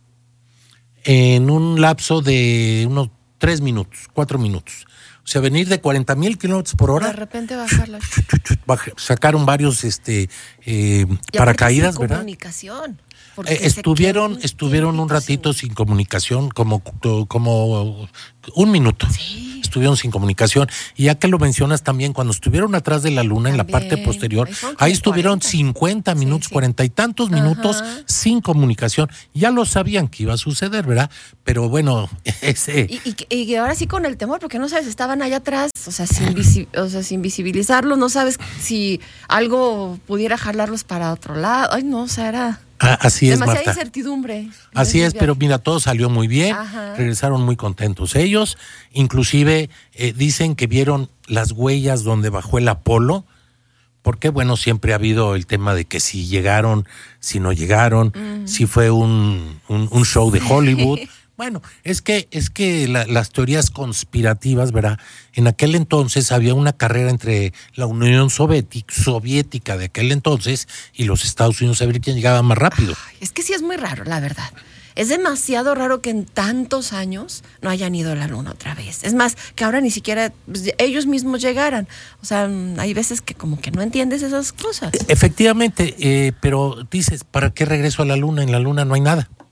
Speaker 15: En un lapso de unos tres minutos, cuatro minutos. O sea, venir de cuarenta mil kilómetros por hora.
Speaker 9: De repente bajarla.
Speaker 15: Sacaron varios este, eh, paracaídas, ¿verdad?
Speaker 9: Comunicación.
Speaker 15: Eh, estuvieron, estuvieron un ratito sin comunicación, como, como un minuto. Sí. Estuvieron sin comunicación. Y ya que lo mencionas también, cuando estuvieron atrás de la luna, también, en la parte posterior, ahí, ahí estuvieron cuarenta. cincuenta minutos, cuarenta sí, sí. y tantos minutos Ajá. sin comunicación. Ya lo sabían que iba a suceder, ¿verdad? Pero bueno, ese...
Speaker 9: Y, y, y ahora sí con el temor, porque no sabes, estaban allá atrás, o sea, sin, visi, o sea, sin visibilizarlos, no sabes si algo pudiera jalarlos para otro lado. Ay, no, o sea, era...
Speaker 15: Ah, así es,
Speaker 9: demasiada
Speaker 15: Marta.
Speaker 9: Incertidumbre.
Speaker 15: Así es, pero mira, todo salió muy bien.
Speaker 9: Ajá.
Speaker 15: Regresaron muy contentos ellos. Inclusive eh, dicen que vieron las huellas donde bajó el Apolo, porque bueno, siempre ha habido el tema de que si llegaron, si no llegaron, uh-huh. si fue un, un, un show de Hollywood. Bueno, es que es que la, las teorías conspirativas, ¿verdad? En aquel entonces había una carrera entre la Unión Soviética, soviética de aquel entonces y los Estados Unidos, a ver quién llegaba más rápido.
Speaker 9: Ay, es que sí es muy raro, la verdad. Es demasiado raro que en tantos años no hayan ido a la luna otra vez. Es más, que ahora ni siquiera pues, ellos mismos llegaran. O sea, hay veces que como que no entiendes esas cosas.
Speaker 15: Efectivamente, eh, pero dices, ¿para qué regreso a la luna? En la luna no hay nada.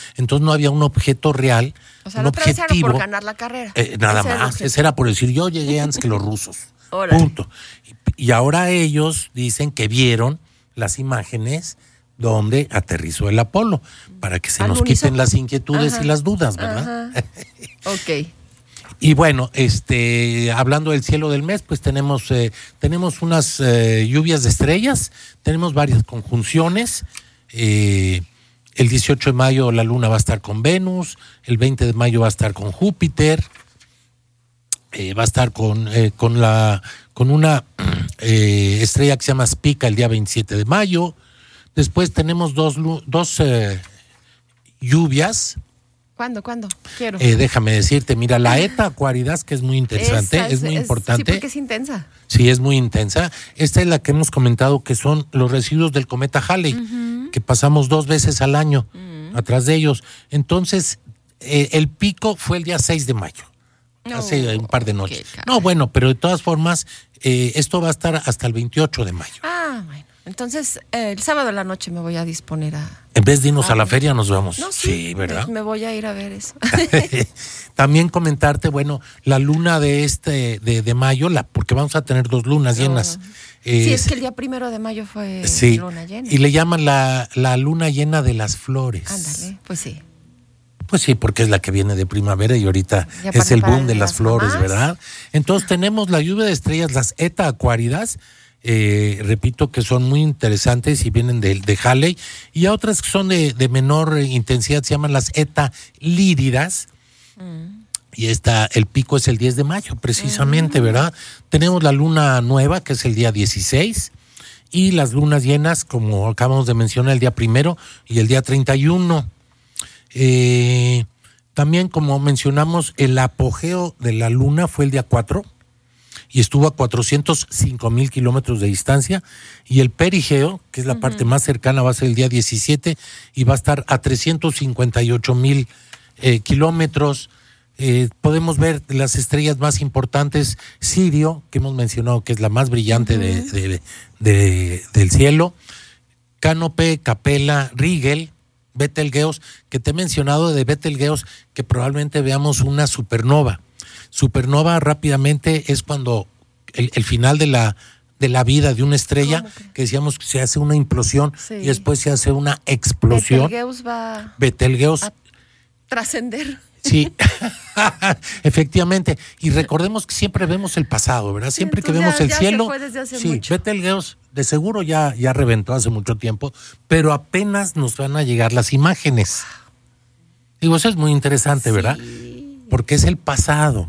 Speaker 15: Entonces no había un objeto real,
Speaker 9: O sea,
Speaker 15: un
Speaker 9: la otra vez era
Speaker 15: objetivo.
Speaker 9: por ganar la carrera.
Speaker 15: Eh, nada
Speaker 9: Ese era el
Speaker 15: más,
Speaker 9: objetivo.
Speaker 15: ese era por decir, yo llegué antes que los rusos.
Speaker 9: Órale.
Speaker 15: Punto. Y, y ahora ellos dicen que vieron las imágenes donde aterrizó el Apolo, para que se
Speaker 9: Al
Speaker 15: nos
Speaker 9: unísono.
Speaker 15: quiten las inquietudes
Speaker 9: Ajá.
Speaker 15: y las dudas, ¿verdad?
Speaker 9: Ajá. Ok.
Speaker 15: Y bueno, este, hablando del cielo del mes, pues tenemos, eh, tenemos unas eh, lluvias de estrellas, tenemos varias conjunciones. Eh, el dieciocho de mayo la luna va a estar con Venus, el veinte de mayo va a estar con Júpiter, eh, va a estar con, eh, con, la, con una eh, estrella que se llama Spica el día veintisiete de mayo. Después tenemos dos, lu- dos eh, lluvias.
Speaker 9: ¿Cuándo? ¿Cuándo? Quiero.
Speaker 15: Eh, déjame decirte, mira, la Eta Acuaridas, que es muy interesante,
Speaker 9: Esa
Speaker 15: es, muy
Speaker 9: Sí,
Speaker 15: importante.
Speaker 9: porque es intensa.
Speaker 15: Sí, es muy intensa. Esta es la que hemos comentado que son los residuos del cometa Halley,
Speaker 9: Ujú.
Speaker 15: que pasamos dos veces al año atrás de ellos. Entonces, eh, el pico fue el día seis de mayo,
Speaker 9: No,
Speaker 15: hace un par de noches. No, bueno, pero de todas formas, eh, esto va a estar hasta el veintiocho de mayo.
Speaker 9: Ah, bueno. Entonces, eh, el sábado en la noche me voy a disponer a...
Speaker 15: En vez de irnos
Speaker 9: Ah,
Speaker 15: a la
Speaker 9: bueno.
Speaker 15: feria, nos vamos.
Speaker 9: No,
Speaker 15: sí, ¿verdad?
Speaker 9: Me, me voy a ir a ver eso.
Speaker 15: También comentarte, bueno, la luna de este de, de mayo, la, porque vamos a tener dos lunas llenas.
Speaker 9: sí,
Speaker 15: Eh,
Speaker 9: es que el día primero de mayo fue
Speaker 15: sí,
Speaker 9: luna llena.
Speaker 15: y le llaman la, la luna llena de las flores.
Speaker 9: Ándale, pues sí.
Speaker 15: Pues sí, porque es la que viene de primavera y ahorita
Speaker 9: Y
Speaker 15: es
Speaker 9: aparte
Speaker 15: el
Speaker 9: para
Speaker 15: boom de
Speaker 9: las
Speaker 15: las flores,
Speaker 9: mamás.
Speaker 15: ¿verdad? Entonces tenemos la lluvia de estrellas, las Eta Acuáridas, eh, repito que son muy interesantes y vienen de, de Halley, y otras que son de, de menor intensidad se llaman las Eta Líridas. Y esta, el pico es el diez de mayo, precisamente, ¿verdad? Tenemos la luna nueva, que es el día dieciséis, y las lunas llenas, como acabamos de mencionar, el día primero y el día treinta y uno. Eh, también, como mencionamos, el apogeo de la luna fue el día cuatro y estuvo a cuatrocientos cinco mil kilómetros de distancia, y el perigeo, que es la parte más cercana, va a ser el día diecisiete y va a estar a trescientos cincuenta y ocho mil eh, kilómetros. Eh, podemos ver las estrellas más importantes, Sirio, que hemos mencionado que es la más brillante de, de- de- del cielo, Cánope, Capella, Rigel, Betelgeuse, que te he mencionado de Betelgeuse, que probablemente veamos una supernova. Supernova rápidamente es cuando el, el final de la, de la vida de una estrella, que decíamos que se hace una implosión
Speaker 9: Sí.
Speaker 15: y después se hace una explosión.
Speaker 9: Betelgeuse va
Speaker 15: Betelgeuse.
Speaker 9: a trascender.
Speaker 15: Sí, efectivamente. Y recordemos que siempre vemos el pasado, ¿verdad? Siempre que
Speaker 9: entonces
Speaker 15: vemos
Speaker 9: ya-
Speaker 15: el
Speaker 9: ya se
Speaker 15: cielo.
Speaker 9: fue desde hace
Speaker 15: Sí,
Speaker 9: mucho.
Speaker 15: Betelgeuse de seguro ya, ya reventó hace mucho tiempo, pero apenas nos van a llegar las imágenes. Digo, eso es muy interesante, ¿verdad? Porque es el pasado.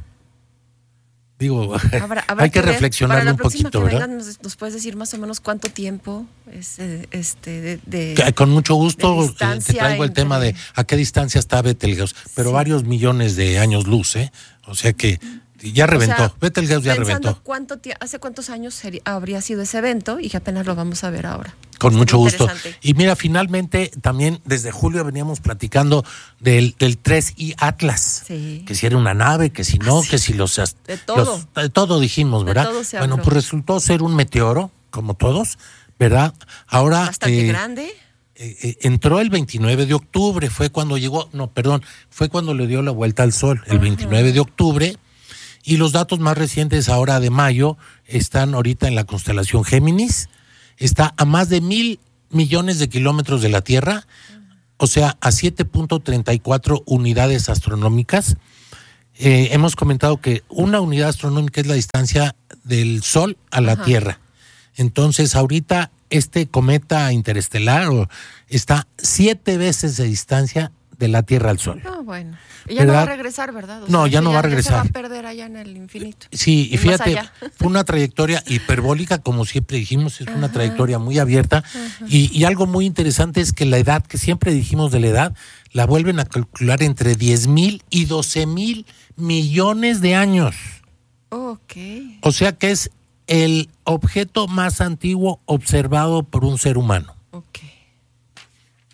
Speaker 15: Digo,
Speaker 9: Habrá- habrá
Speaker 15: hay que,
Speaker 9: ver.
Speaker 15: reflexionar
Speaker 9: Para la
Speaker 15: un
Speaker 9: próxima
Speaker 15: poquito,
Speaker 9: que
Speaker 15: ¿verdad?
Speaker 9: vengan, nos, nos puedes decir más o menos cuánto tiempo es eh, este de, de-
Speaker 15: Que Con mucho gusto
Speaker 9: de
Speaker 15: eh, te
Speaker 9: distancia
Speaker 15: traigo el
Speaker 9: entre-
Speaker 15: tema de a qué distancia está Betelgeuse, pero varios millones de años luz, ¿eh? O sea que ya reventó,
Speaker 9: O sea,
Speaker 15: Betelgeuse ya
Speaker 9: pensando
Speaker 15: reventó.
Speaker 9: cuánto tie- hace cuántos años sería- habría sido ese evento y que apenas lo vamos a ver ahora.
Speaker 15: Con
Speaker 9: Está
Speaker 15: mucho gusto.
Speaker 9: interesante.
Speaker 15: Y mira, finalmente también desde julio veníamos platicando del, del tres I Atlas,
Speaker 9: Sí.
Speaker 15: que si era una nave, que si no, que si los... as-
Speaker 9: De todo.
Speaker 15: los- de todo dijimos,
Speaker 9: De
Speaker 15: ¿verdad?
Speaker 9: todo se
Speaker 15: Bueno,
Speaker 9: habló.
Speaker 15: pues resultó ser un meteoro, como todos, ¿verdad? Ahora...
Speaker 9: Bastante
Speaker 15: eh,
Speaker 9: grande.
Speaker 15: eh, eh, entró el veintinueve de octubre, fue cuando llegó, no, perdón, fue cuando le dio la vuelta al sol, el veintinueve de octubre, y los datos más recientes ahora de mayo están ahorita en la constelación Géminis, está a más de mil millones de kilómetros de la Tierra, o sea, a siete punto treinta y cuatro unidades astronómicas. Eh, hemos comentado que una unidad astronómica es la distancia del Sol a la
Speaker 9: Ajá.
Speaker 15: Tierra. Entonces, ahorita este cometa interestelar o- está siete veces de distancia de la Tierra al Sol.
Speaker 9: Ah, bueno. Y ya no va a
Speaker 15: ¿Verdad?
Speaker 9: regresar, ¿verdad? O
Speaker 15: No,
Speaker 9: sea,
Speaker 15: ya
Speaker 9: que
Speaker 15: no va a
Speaker 9: Se va
Speaker 15: regresar.
Speaker 9: a perder allá en el infinito.
Speaker 15: Sí, y
Speaker 9: más
Speaker 15: fíjate,
Speaker 9: allá.
Speaker 15: fue una trayectoria hiperbólica, como siempre dijimos, es una
Speaker 9: Ajá.
Speaker 15: trayectoria muy abierta. Y, y algo muy interesante es que la edad, que siempre dijimos de la edad, la vuelven a calcular entre diez mil y doce mil millones de años.
Speaker 9: Ok.
Speaker 15: O sea que es el objeto más antiguo observado por un ser humano.
Speaker 9: Ok.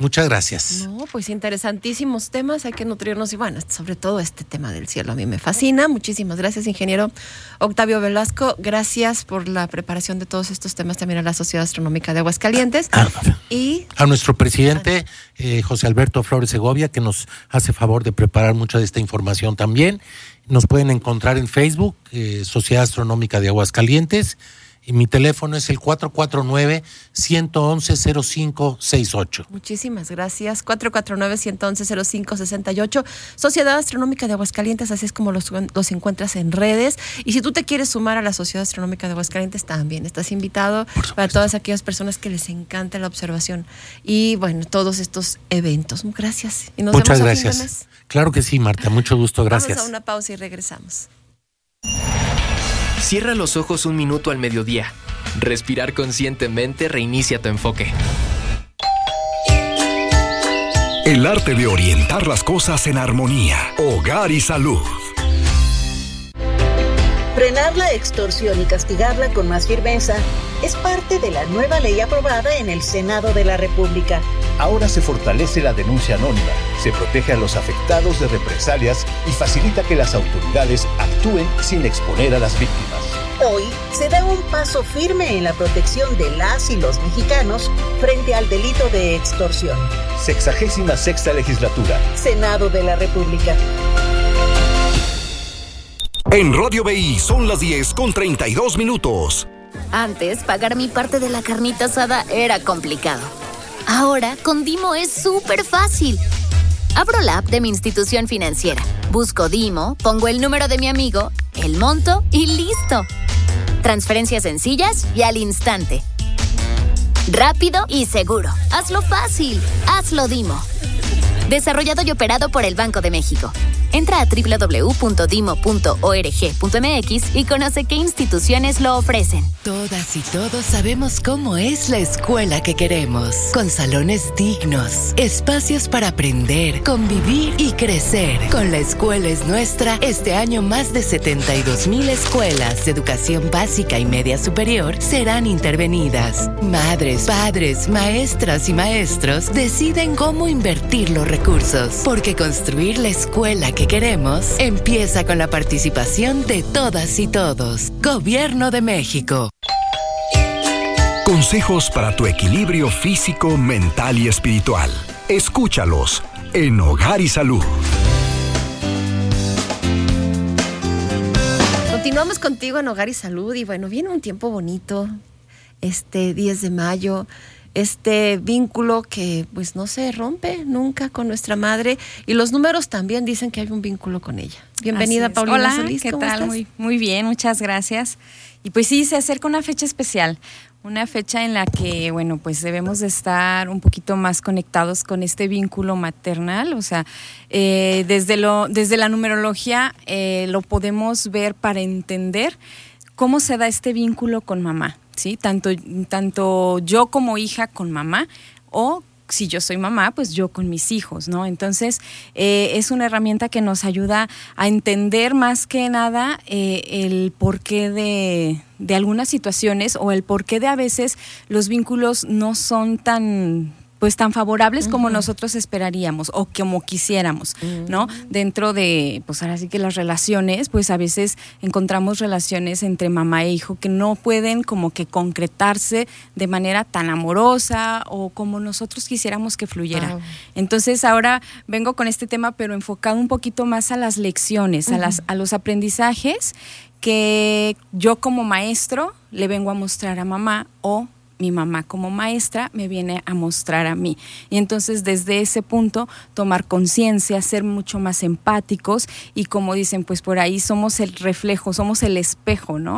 Speaker 15: Muchas gracias.
Speaker 9: No, pues interesantísimos temas, hay que nutrirnos y bueno, sobre todo este tema del cielo a mí me fascina. Muchísimas gracias, ingeniero Octavio Velasco. Gracias por la preparación de todos estos temas también a la Sociedad Astronómica de Aguascalientes.
Speaker 15: Ah,
Speaker 9: y
Speaker 15: a nuestro presidente eh, José Alberto Flores Segovia, que nos hace favor de preparar mucha de esta información también. Nos pueden encontrar en Facebook, eh, Sociedad Astronómica de Aguascalientes. Y mi teléfono es el cuatro cuatro nueve, uno uno uno, cero cinco seis ocho.
Speaker 9: Muchísimas gracias. cuatro cuatro nueve, uno uno uno, cero cinco seis ocho. Sociedad Astronómica de Aguascalientes, así es como los, los encuentras en redes. Y si tú te quieres sumar a la Sociedad Astronómica de Aguascalientes, también estás invitado para todas aquellas personas que les encanta la observación y, bueno, todos estos eventos. Gracias. Y nos
Speaker 15: Muchas
Speaker 9: vemos
Speaker 15: gracias.
Speaker 9: A fin de mes.
Speaker 15: Claro que sí, Marta. Mucho gusto. Gracias.
Speaker 9: Vamos a una pausa y regresamos.
Speaker 10: Cierra los ojos un minuto al mediodía. Respirar conscientemente reinicia tu enfoque.
Speaker 14: El arte de orientar las cosas en armonía. Hogar y salud.
Speaker 17: Frenar la extorsión y castigarla con más firmeza es parte de la nueva ley aprobada en el Senado de la República.
Speaker 18: Ahora se fortalece la denuncia anónima, se protege a los afectados de represalias y facilita que las autoridades actúen sin exponer a las víctimas.
Speaker 17: Hoy se da un paso firme en la protección de las y los mexicanos frente al delito de extorsión.
Speaker 18: Sexagésima sexta legislatura.
Speaker 17: Senado de la República.
Speaker 14: En Radio B I son las diez con treinta y dos minutos.
Speaker 19: Antes, pagar mi parte de la carnita asada era complicado. Ahora, con Dimo es súper fácil. Abro la app de mi institución financiera, busco Dimo, pongo el número de mi amigo, el monto y listo. Transferencias sencillas y al instante. Rápido y seguro. Hazlo fácil. Hazlo Dimo. Desarrollado y operado por el Banco de México. Entra a doble u doble u doble u punto dimo punto org punto m x y conoce qué instituciones lo ofrecen.
Speaker 20: Todas y todos sabemos cómo es la escuela que queremos. Con salones dignos, espacios para aprender, convivir y crecer. Con La Escuela es Nuestra, este año más de setenta y dos mil escuelas de educación básica y media superior serán intervenidas. Madres, padres, maestras y maestros deciden cómo invertir los recursos. Porque construir la escuela que queremos empieza con la participación de todas y todos. Gobierno de México.
Speaker 14: Consejos para tu equilibrio físico, mental y espiritual. Escúchalos en Hogar y Salud.
Speaker 9: Continuamos contigo en Hogar y Salud y bueno, viene un tiempo bonito, este diez de mayo, este vínculo que pues no se rompe nunca con nuestra madre y los números también dicen que hay un vínculo con ella. Bienvenida, Paulina
Speaker 21: Hola,
Speaker 9: Solís.
Speaker 21: ¿qué
Speaker 9: ¿Cómo
Speaker 21: tal?
Speaker 9: estás?
Speaker 21: Muy, muy bien, muchas gracias. Y pues sí, se acerca una fecha especial, una fecha en la que, bueno, pues debemos de estar un poquito más conectados con este vínculo maternal, o sea, eh, desde, lo, desde la numerología eh, lo podemos ver para entender cómo se da este vínculo con mamá, ¿sí? Tanto, tanto yo como hija con mamá o si yo soy mamá, pues yo con mis hijos, ¿no? Entonces, eh, es una herramienta que nos ayuda a entender más que nada eh, el porqué de, de algunas situaciones o el porqué de a veces los vínculos no son tan pues tan favorables como uh-huh. nosotros esperaríamos o como quisiéramos, uh-huh. ¿no? Dentro de, pues ahora sí que las relaciones, pues a veces encontramos relaciones entre mamá e hijo que no pueden como que concretarse de manera tan amorosa o como nosotros quisiéramos que fluyera. Uh-huh. Entonces ahora vengo con este tema, pero enfocado un poquito más a las lecciones, uh-huh. a, las, a los aprendizajes que yo como maestro le vengo a mostrar a mamá o mi mamá como maestra me viene a mostrar a mí. Y entonces desde ese punto tomar conciencia, ser mucho más empáticos y como dicen, pues por ahí somos el reflejo, somos el espejo, ¿no?